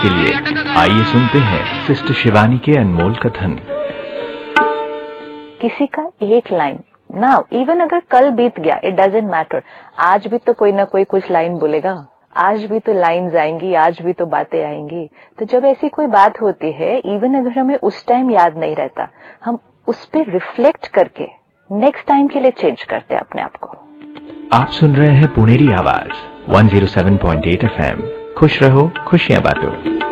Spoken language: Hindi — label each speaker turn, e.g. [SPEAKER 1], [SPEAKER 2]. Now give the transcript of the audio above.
[SPEAKER 1] के लिए आइए सुनते हैं सिस्टर शिवानी के अनमोल कथन।
[SPEAKER 2] किसी का एक लाइन ना, इवन अगर कल बीत गया, इट डजेंट मैटर, आज भी तो कोई ना कोई कुछ लाइन बोलेगा, आज भी तो लाइन्स आएंगी, आज भी तो बातें आएंगी। तो जब ऐसी कोई बात होती है, इवन अगर हमें उस टाइम याद नहीं रहता, हम उस पर रिफ्लेक्ट करके नेक्स्ट टाइम के लिए चेंज करते हैं अपने आप को।
[SPEAKER 1] आप सुन रहे हैं पुनेरी आवाज 107.8 FM। खुश रहो, खुशियां बांटो।